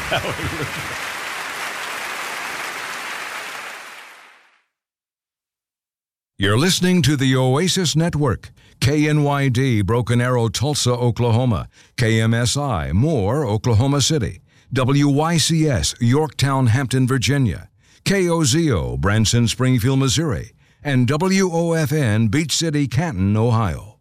You're listening to the Oasis Network. KNYD, Broken Arrow, Tulsa, Oklahoma. KMSI, Moore, Oklahoma City. WYCS, Yorktown, Hampton, Virginia. KOZO, Branson, Springfield, Missouri. And WOFN, Beach City, Canton, Ohio.